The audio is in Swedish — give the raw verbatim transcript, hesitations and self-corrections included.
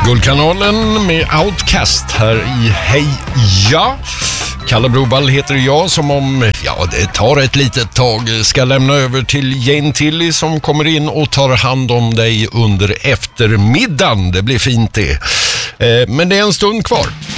Guldkanalen med Outcast här i Heja. Kalle Broball heter jag, som om ja, det tar ett litet tag ska lämna över till Jane Tilly som kommer in och tar hand om dig under eftermiddagen. Det blir fint det. Eh, men det är en stund kvar.